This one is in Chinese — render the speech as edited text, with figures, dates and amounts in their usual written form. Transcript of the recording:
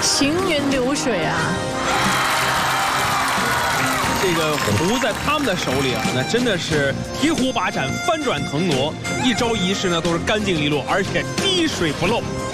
行云流水啊！ 这个壶在他们的手里啊，那真的是提壶把盏，翻转腾挪，一招一式呢都是干净利落，而且滴水不漏。